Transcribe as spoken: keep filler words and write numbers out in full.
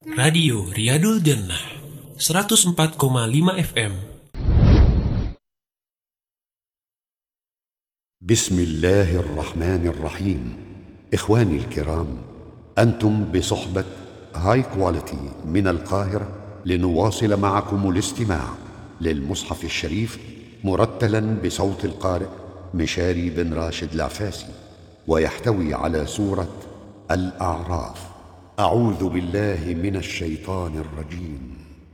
Radio Riyadul Jannah seratus empat koma lima F M. بسم الله الرحمن الرحيم. إخواني الكرام، أنتم بصحبة هاي كواليتي من القاهرة لنواصل معكم الاستماع للمصحف الشريف مرتلا بصوت القارئ مشاري بن راشد العفاسي، ويحتوي على سورة الأعراف. أعوذ بالله من الشيطان الرجيم.